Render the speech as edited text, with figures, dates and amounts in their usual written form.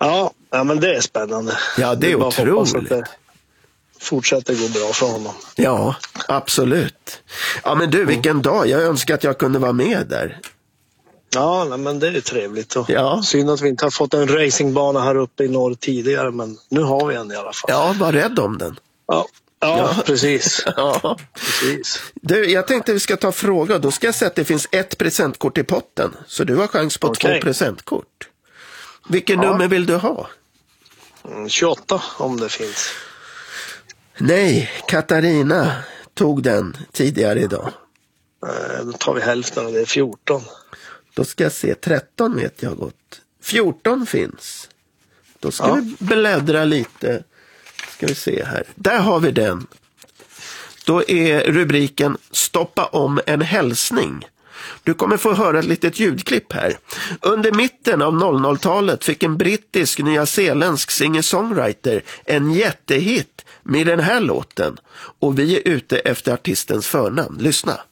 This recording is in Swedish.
Ja, men det är spännande. Ja, det är bara hoppas otroligt. att det fortsätter gå bra för honom. Ja, absolut. Ja, men du, vilken dag. Jag önskar att jag kunde vara med där. Ja, men det är trevligt. Ja. Synd att vi inte har fått en racingbana här uppe i norr tidigare, men nu har vi en i alla fall. Ja, var rädd om den. Ja. Precis. Ja. Precis. Du, jag tänkte vi ska ta fråga. Då ska jag säga att det finns 1 presentkort i potten. Så du har chans på 2 presentkort. Vilken nummer vill du ha? 28 om det finns. Nej, Katarina tog den tidigare idag. Då tar vi hälften och det är 14. Då ska jag se, 13 vet jag gott. 14 finns. Då ska vi bläddra lite. Ska vi se här. Där har vi den. Då är rubriken Stoppa om en hälsning. Du kommer få höra ett litet ljudklipp här. Under mitten av 00-talet fick en brittisk nyzeeländsk singer-songwriter en jättehit med den här låten. Och vi är ute efter artistens förnamn. Lyssna.